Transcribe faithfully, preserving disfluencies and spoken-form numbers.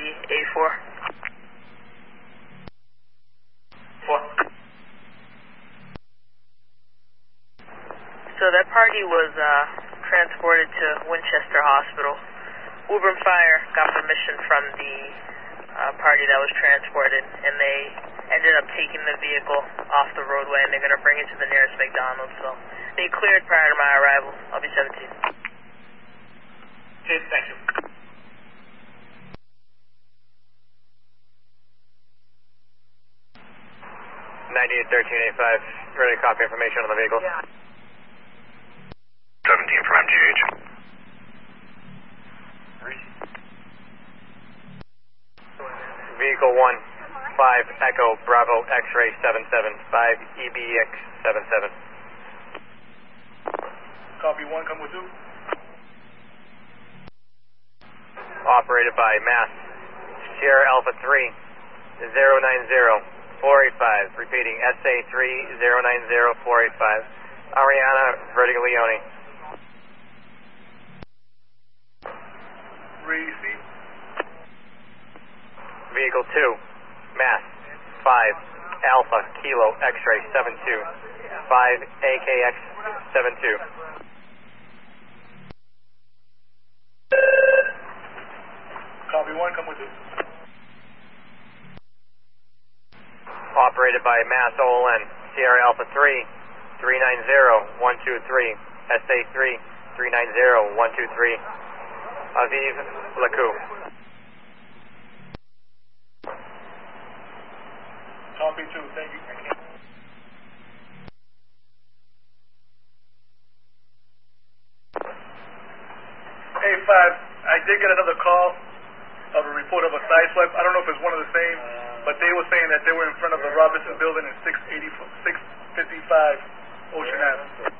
A four. Four. So that party was uh, transported to Winchester Hospital. Woburn Fire got permission from the uh, party that was transported, and they ended up taking the vehicle off the roadway, and they're going to bring it to the nearest McDonald's. So they cleared prior to my arrival. I'll be seventeen. Okay, thank you. ninety-eight thirteen eighty-five, ready to copy information on the vehicle. Yeah. seventeen from M G H. Vehicle one, five Echo Bravo X-ray seven seven, five E B X seven seven. Copy one, come with two. Operated by Mass Sierra Alpha three, zero nine zero, four eight five, repeating S A three, zero nine zero, four eight five, Ariana Vertiglione. Receive. Vehicle two, Mass five Alpha Kilo X-ray seven two, five A K X seven two. Copy one, come with two. Operated by Mass O L N Sierra Alpha three, three nine zero, one two three, S A three, three nine zero, one two three, Aviv Lakou. Copy two, thank you. A five, I did get another call of a report of a sideswipe. I don't know if it's one of the same, but they were saying that they were in front of the Robinson building in six eighty, six fifty-five Ocean Avenue.